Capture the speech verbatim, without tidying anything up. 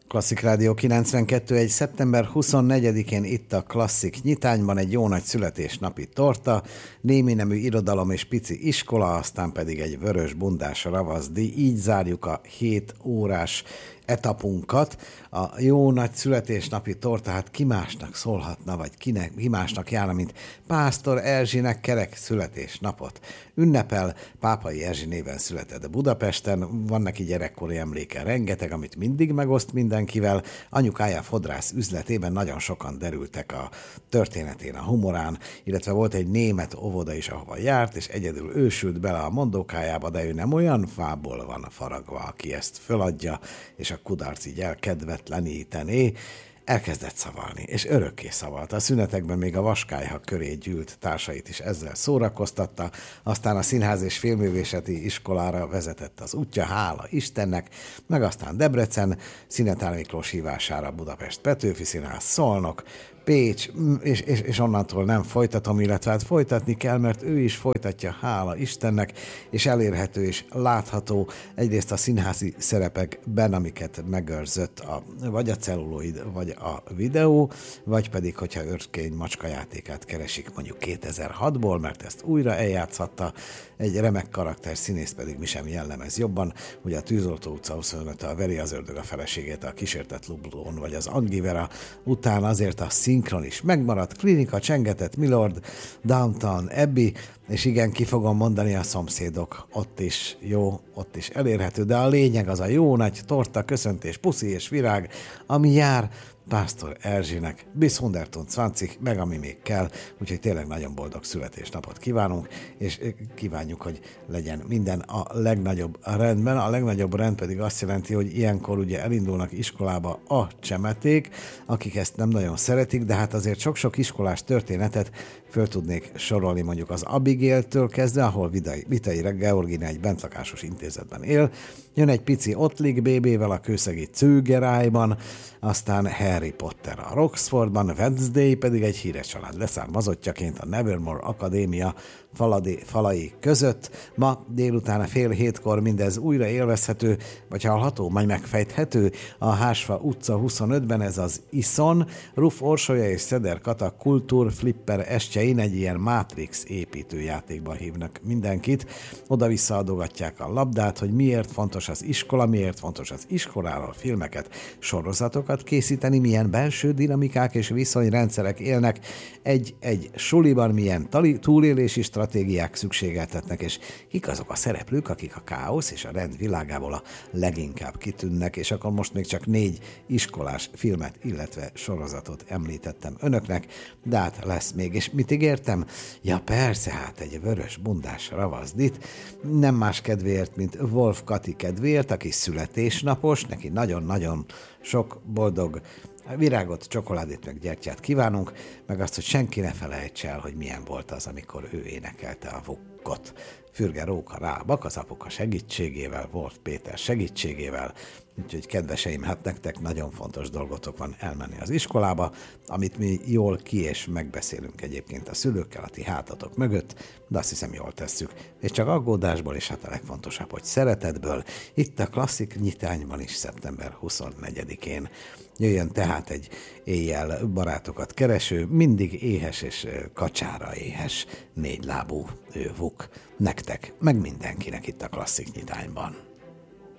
Klasszik Rádió kilencvenkettő egy szeptember huszonnegyedikén itt a Klasszik nyitányban egy jó nagy születésnapi torta, némi nemű irodalom és pici iskola, aztán pedig egy vörös bundás ravaszdíj. Így zárjuk a hét órás etapunkat. A jó nagy születésnapi torta, hát ki másnak szólhatna, vagy kinek, ki másnak járna, mint Pásztor Erzsinek kerek születésnapot. Ünnepel, Pápai Erzsi néven született Budapesten, van neki gyerekkori emléke rengeteg, amit mindig megoszt mindenkivel. Anyukája fodrász üzletében nagyon sokan derültek a történetén, a humorán, illetve volt egy német óvoda is, ahova járt, és egyedül ő sült bele a mondókájába, de ő nem olyan fából van faragva, aki ezt föladja, és a kudarc így elkedvetlenítené. Elkezdett szavalni, és örökké szavalta. A szünetekben még a Vaskályha köré gyűlt társait is ezzel szórakoztatta, aztán a Színház és Filmművészeti Iskolára vezetett az útja, hála Istennek, meg aztán Debrecen, Szinetár Miklós hívására Budapest Petőfi Színház, Szolnok, Pécs, és, és, és onnantól nem folytatom, illetve hát folytatni kell, mert ő is folytatja, hála Istennek, és elérhető és látható egyrészt a színházi szerepekben, amiket megőrzött a, vagy a celluloid, vagy a videó, vagy pedig, hogyha Őrkény macska játékát keresik mondjuk kétezer-hatból, mert ezt újra eljátszhatta, egy remek karakter színész pedig mi sem jellemez jobban, ugye a Tűzoltó utca huszonöt, a Veri az ördög a feleségét, a Kísértett Lublón, vagy az Angivera után azért a szinkron is megmaradt, Klinika, Csengetett Milord, Downton Abbey, és igen, ki fogom mondani, a Szomszédok, ott is jó, ott is elérhető, de a lényeg az a jó nagy torta, köszöntés, puszi és virág, ami jár Pásztor Erzsinek, bis hundertund zwanzig, meg ami még kell, úgyhogy tényleg nagyon boldog születésnapot kívánunk, és kívánjuk, hogy legyen minden a legnagyobb rendben. A legnagyobb rend pedig azt jelenti, hogy ilyenkor ugye elindulnak iskolába a csemeték, akik ezt nem nagyon szeretik, de hát azért sok-sok iskolás történetet föl tudnék sorolni, mondjuk az Abigailtől kezdve, ahol Vitai, Vitai Georgina egy bentlakásos intézetben él, jön egy pici Ottlik bébével a kőszegi Cőgerájban, aztán Harry Potter a Roxfordban, Wednesday pedig egy híres család leszármazottjaként a Nevermore Akadémia faladi, falai között. Ma délután fél hétkor mindez újra élvezhető, vagy hallható, majd megfejthető. A Hársfa utca huszonötben ez az Iszon, Ruf Orsolya és Szeder Kata Kultúr Flipper estjein egy ilyen Matrix építőjátékba hívnak mindenkit. Oda-vissza adogatják a labdát, hogy miért fontos az iskola, miért fontos az iskoláról filmeket, sorozatokat készíteni, milyen belső dinamikák és viszonyrendszerek élnek egy-egy suliban, milyen tali- túlélési stratégiák szükségeltetnek, és kik azok a szereplők, akik a káosz és a rend világából a leginkább kitűnnek, és akkor most még csak négy iskolás filmet, illetve sorozatot említettem önöknek, de hát lesz még, és mit ígértem? Ja persze, hát egy vörös bundás ravaszdit, nem más kedvéért, mint Wolf Kati kedvéért, aki születésnapos, neki nagyon-nagyon sok boldog virágot, csokoládét, meg gyertyát kívánunk, meg azt, hogy senki ne felejtse el, hogy milyen volt az, amikor ő énekelte a vukkot. Fürge Róka Rábak az apuka segítségével, Wolf Péter segítségével, úgyhogy kedveseim, hát nektek nagyon fontos dolgotok van elmenni az iskolába, amit mi jól ki és megbeszélünk egyébként a szülőkkel, a ti hátatok mögött, de azt hiszem jól tesszük, és csak aggódásból, és hát a legfontosabb, hogy szeretetből, itt a Klasszik nyitányban is szeptember huszonnegyedikén. Jöjjön tehát egy éjjel barátokat kereső, mindig éhes és kacsára éhes négylábú vuk nektek, meg mindenkinek itt a Klasszik nyitányban.